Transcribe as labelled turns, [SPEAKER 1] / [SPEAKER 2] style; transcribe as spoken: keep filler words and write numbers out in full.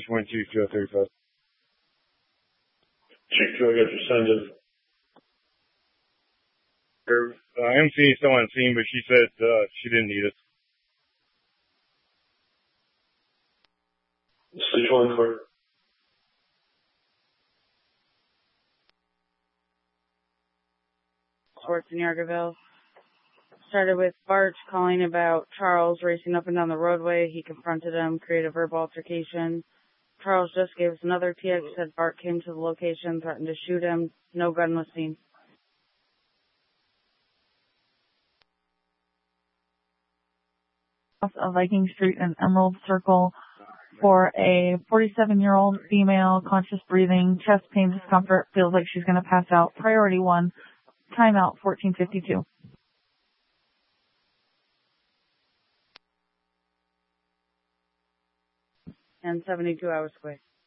[SPEAKER 1] Station one two, two oh thirty-five.
[SPEAKER 2] Chief two, I got your send in.
[SPEAKER 1] Her uh, M C is still on scene, but she said uh, she didn't need it.
[SPEAKER 2] Stage one for
[SPEAKER 3] Sports in Yargerville. Started with Bart calling about Charles racing up and down the roadway. He confronted him, created a verbal altercation. Charles just gave us another T X, said Bart came to the location, threatened to shoot him. No gun was seen.
[SPEAKER 4] Of Viking Street and Emerald Circle for a forty-seven-year-old female, conscious breathing, chest pain, discomfort, feels like she's going to pass out. Priority one, timeout fourteen fifty-two.
[SPEAKER 3] And seventy-two hours away.